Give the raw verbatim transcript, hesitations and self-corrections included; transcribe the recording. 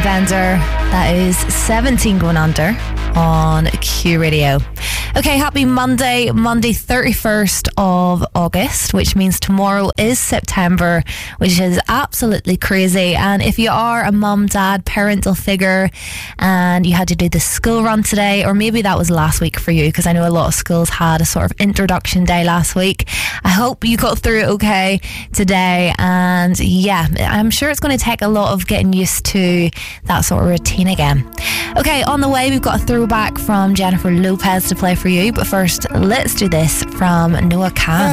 Bender. That is seventeen going under on Q Radio. Okay, happy Monday, Monday thirty-first of August, which means tomorrow is September, which is absolutely crazy. And if you are a mum, dad, parental figure and you had to do the school run today, or maybe that was last week for you, because I know a lot of schools had a sort of introduction day last week, I hope you got through it okay today. And yeah, I'm sure it's going to take a lot of getting used to that sort of routine again. Okay, on the way we've got a throwback from Jennifer Lopez to play for you, but first let's do this from Noah Kahan.